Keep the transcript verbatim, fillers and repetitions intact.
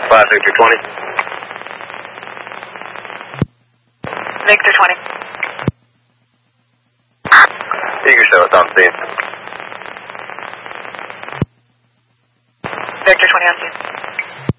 five Victor twenty. Victor twenty. Eager show, it's on scene. Victor twenty on scene.